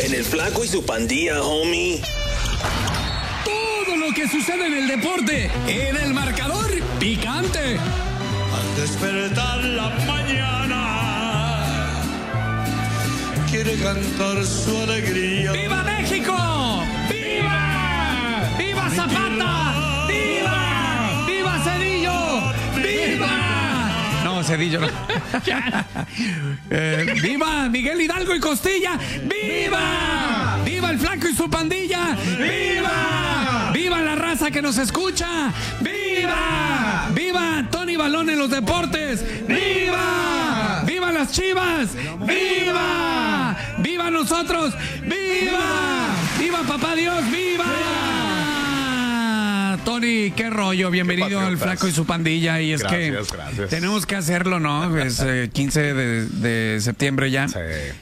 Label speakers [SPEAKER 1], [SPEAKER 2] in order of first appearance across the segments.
[SPEAKER 1] En el Flaco y su Pandilla, homie.
[SPEAKER 2] Todo lo que sucede en el deporte, en el marcador picante.
[SPEAKER 3] Al despertar la mañana, quiere cantar su alegría.
[SPEAKER 2] ¡Viva México! ¡Viva! ¡Viva Zapata! ¡Viva! ¡Viva Cedillo! ¡Viva! No, Cedillo no. ¡Viva Miguel Hidalgo y Costilla! ¡Viva! ¡Viva el Flaco y su pandilla! ¡Viva! ¡Viva la raza que nos escucha! ¡Viva! ¡Viva Tony Balón en los deportes! ¡Viva! ¡Viva las Chivas! ¡Viva! ¡Viva nosotros! ¡Viva! ¡Viva papá Dios! ¡Viva! Tony, qué rollo, bienvenido al Flaco y su pandilla. Y es gracias. Tenemos que hacerlo, ¿no? Es 15 de septiembre ya. Sí.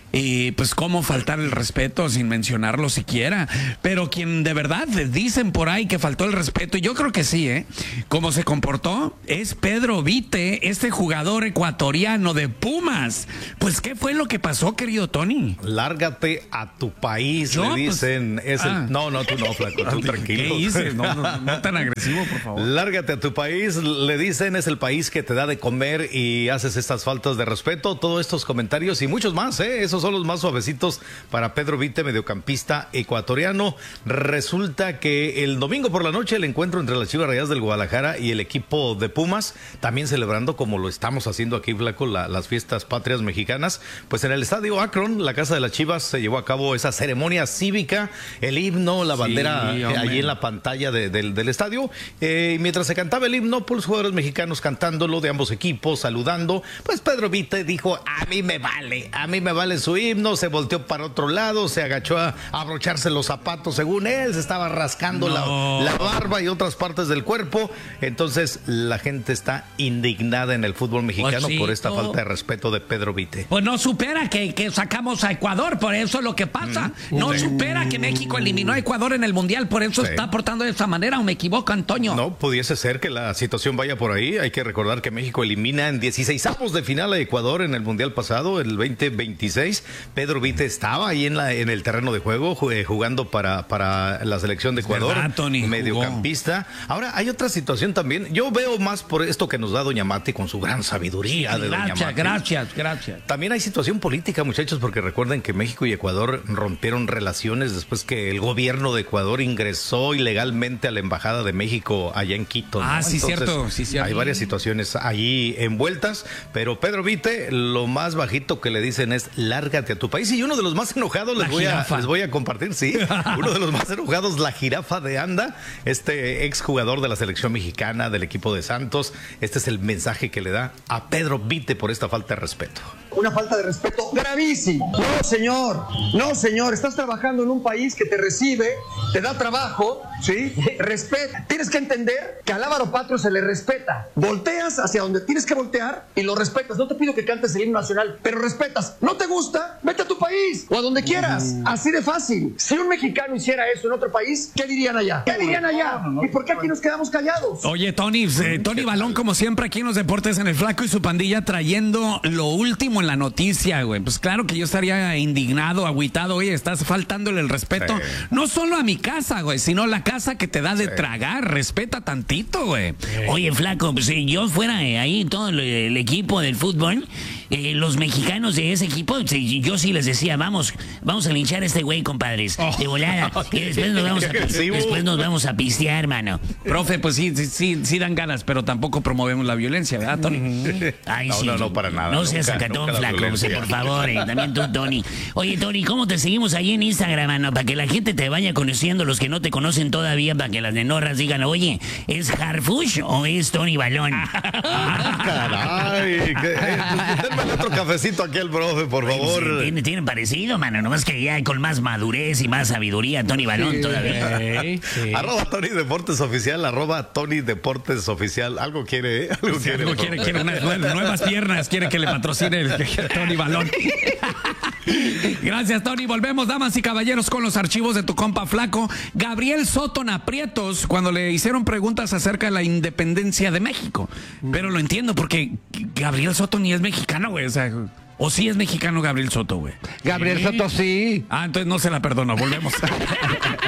[SPEAKER 2] Y pues cómo faltar el respeto sin mencionarlo siquiera. Pero quien de verdad dicen por ahí que faltó el respeto, y yo creo que sí, cómo se comportó, es Pedro Vite, este jugador ecuatoriano de Pumas. Pues ¿qué fue lo que pasó, querido Tony?
[SPEAKER 4] Lárgate a tu país, le dicen.
[SPEAKER 2] Pues,
[SPEAKER 4] No, tú no, Flaco, tú tranquilo.
[SPEAKER 2] ¿Qué hice? No tan agresivo, por favor.
[SPEAKER 4] Lárgate a tu país, le dicen, es el país que te da de comer y haces estas faltas de respeto. Todos estos comentarios y muchos más, esos son los más suavecitos para Pedro Vite, mediocampista ecuatoriano. Resulta que el domingo por la noche el encuentro entre las Chivas Rayadas del Guadalajara y el equipo de Pumas, también celebrando como lo estamos haciendo aquí, Flaco, las fiestas patrias mexicanas, pues en el estadio Akron, la casa de las Chivas, se llevó a cabo esa ceremonia cívica, el himno, la bandera allí en la pantalla del estadio, y mientras se cantaba el himno, pues los jugadores mexicanos cantándolo de ambos equipos, saludando, pues Pedro Vite dijo, a mí me vale su himno, se volteó para otro lado, se agachó a abrocharse los zapatos, según él, se estaba rascando la barba y otras partes del cuerpo. Entonces la gente está indignada en el fútbol mexicano por esta falta de respeto de Pedro Vite.
[SPEAKER 2] Pues no supera que sacamos a Ecuador, por eso es lo que pasa. No supera que México eliminó a Ecuador en el Mundial, por eso está portando de esa manera, ¿o me equivoco, Antonio?
[SPEAKER 4] No, pudiese ser que la situación vaya por ahí. Hay que recordar que México elimina en 16avos de final a Ecuador en el Mundial pasado, el 2026. Pedro Vite estaba ahí en el terreno de juego, jugando para la selección de Ecuador, mediocampista. Ahora, hay otra situación también. Yo veo más por esto que nos da doña Mati con su gran sabiduría de doña Mati.
[SPEAKER 2] Gracias.
[SPEAKER 4] También hay situación política, muchachos, porque recuerden que México y Ecuador rompieron relaciones después que el gobierno de Ecuador ingresó ilegalmente a la embajada de México allá en Quito, ¿no?
[SPEAKER 2] Sí, cierto.
[SPEAKER 4] Hay varias situaciones allí envueltas, pero Pedro Vite, lo más bajito que le dicen es lárgate a tu país. Y uno de los más enojados les voy a compartir, uno de los más enojados, la jirafa de Anda, este exjugador de la selección mexicana, del equipo de Santos. Este es el mensaje que le da a Pedro Vite por esta falta de respeto.
[SPEAKER 5] Una falta de respeto gravísimo. No, señor, estás trabajando en un país que te recibe, te da trabajo, ¿sí? Respeta. Tienes que entender que al Álvaro Patrio se le respeta. Volteas hacia donde tienes que voltear y lo respetas. No te pido que cantes el himno nacional, pero respetas. ¿No te gusta? Vete a tu país o a donde quieras. Así de fácil. Si un mexicano hiciera eso en otro país, ¿qué dirían allá? ¿Y por qué aquí nos quedamos callados?
[SPEAKER 2] Oye, Tony Balón, como siempre aquí en los deportes, en el Flaco y su pandilla, trayendo lo último en la noticia, güey. Pues claro que yo estaría indignado, agüitado. Oye, estás faltándole el respeto, no solo a mi casa, güey, sino la casa que te da de tragar. Respeta tantito, güey.
[SPEAKER 6] Oye, Flaco, pues si yo fuera ahí todo el equipo del fútbol, los mexicanos de ese equipo, yo sí les decía, vamos a linchar a este güey, compadres, de volada. Y después nos vamos a pistear, mano.
[SPEAKER 2] Profe, pues sí dan ganas, pero tampoco promovemos la violencia, ¿verdad, Tony?
[SPEAKER 6] Ay,
[SPEAKER 4] no, para nada.
[SPEAKER 6] No seas sacatón, Flaco, por favor, también tú, Tony. Oye, Tony, ¿cómo te seguimos ahí en Instagram, mano? Para que la gente te vaya conociendo, los que no te conocen todavía, para que las nenorras digan, oye, ¿es Harfush o es Tony Balón?
[SPEAKER 4] Caray, denme otro cafecito aquí al profe, por favor.
[SPEAKER 6] Tienen parecido, mano, nomás que ya con más madurez y más sabiduría, Tony Balón todavía.
[SPEAKER 4] Arroba Tony Deportes Oficial, arroba Tony Deportes Oficial. Algo quiere, ¿eh?
[SPEAKER 2] Algo quiere unas nuevas piernas, quiere que le patrocine el Tony Balón. Gracias, Tony. Volvemos, damas y caballeros, con los archivos de tu compa Flaco. Gabriel Soto aprietos cuando le hicieron preguntas acerca de la independencia de México. Pero lo entiendo porque Gabriel Soto ni es mexicano, güey. O sea, ¿O sí es mexicano Gabriel Soto, güey?
[SPEAKER 7] Gabriel Soto sí.
[SPEAKER 2] Ah, entonces no se la perdono. Volvemos.